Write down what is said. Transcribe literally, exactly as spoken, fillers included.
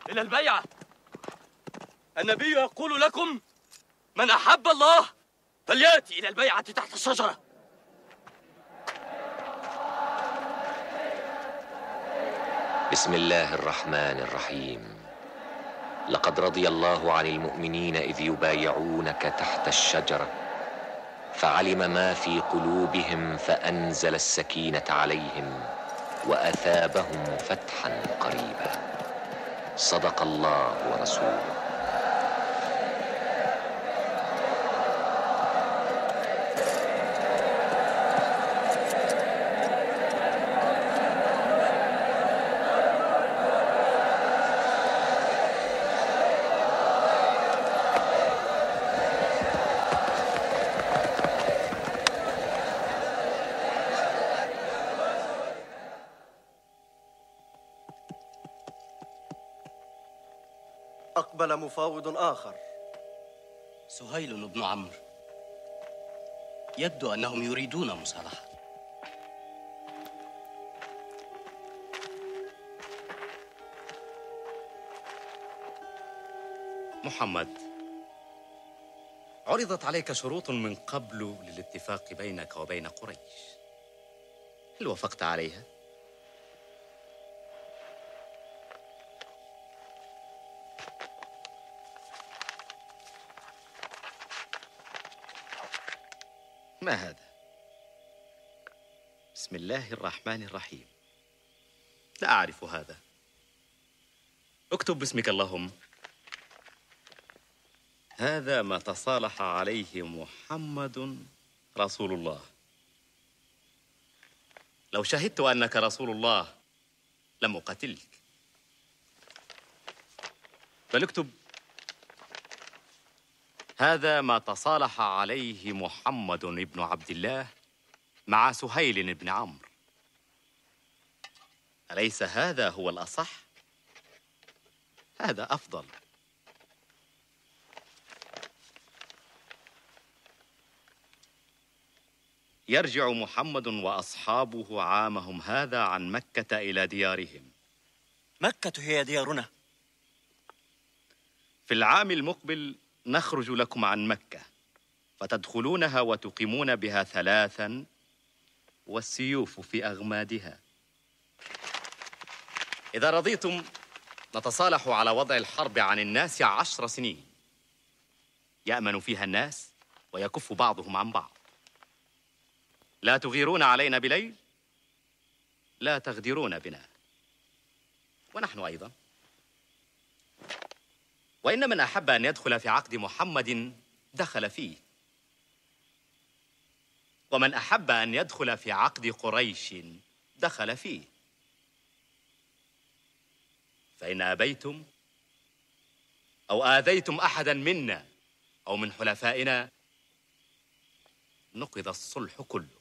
إلى البيعة. النبي يقول لكم: من أحب الله فليأتي إلى البيعة تحت الشجرة. بسم الله الرحمن الرحيم. لقد رضي الله عن المؤمنين إذ يبايعونك تحت الشجرة فعلم ما في قلوبهم فأنزل السكينة عليهم وأثابهم فتحا قريبا. صدق الله ورسوله. أقبل مفاوض آخر. سهيل بن عمرو. يبدو أنهم يريدون مصالحة. محمد، عرضت عليك شروط من قبل للاتفاق بينك وبين قريش، هل وافقت عليها؟ ما هذا؟ بسم الله الرحمن الرحيم. لا أعرف هذا. اكتب باسمك اللهم. هذا ما تصالح عليه محمد رسول الله. لو شهدت أنك رسول الله لم أقاتلك، بل اكتب: هذا ما تصالح عليه محمد بن عبد الله مع سهيل بن عمرو. أليس هذا هو الأصح؟ هذا أفضل. يرجع محمد وأصحابه عامهم هذا عن مكة إلى ديارهم. مكة هي ديارنا. في العام المقبل نخرج لكم عن مكة فتدخلونها وتقيمون بها ثلاثا والسيوف في أغمادها. إذا رضيتم نتصالح على وضع الحرب عن الناس عشر سنين يأمن فيها الناس ويكف بعضهم عن بعض. لا تغيرون علينا بليل، لا تغدرون بنا، ونحن أيضا. وإن من أحب أن يدخل في عقد محمد دخل فيه، ومن أحب أن يدخل في عقد قريش دخل فيه. فإن أبيتم أو آذيتم أحدا منا أو من حلفائنا نقض الصلح كله.